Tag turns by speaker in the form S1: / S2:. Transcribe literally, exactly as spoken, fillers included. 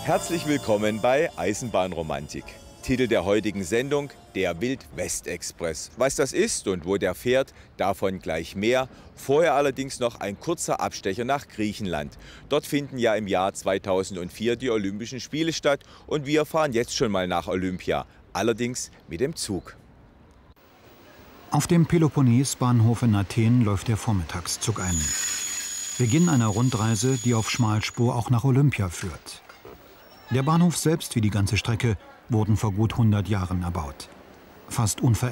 S1: Herzlich willkommen bei Eisenbahnromantik. Titel der heutigen Sendung: Der Wild-West-Express. Was das ist und wo der fährt, davon gleich mehr. Vorher allerdings noch ein kurzer Abstecher nach Griechenland. Dort finden ja im Jahr zweitausendvier die Olympischen Spiele statt und wir fahren jetzt schon mal nach Olympia. Allerdings mit dem Zug.
S2: Auf dem Peloponnes-Bahnhof in Athen läuft der Vormittagszug ein. Beginn einer Rundreise, die auf Schmalspur auch nach Olympia führt. Der Bahnhof selbst wie die ganze Strecke wurden vor gut hundert Jahren erbaut. Fast unverändert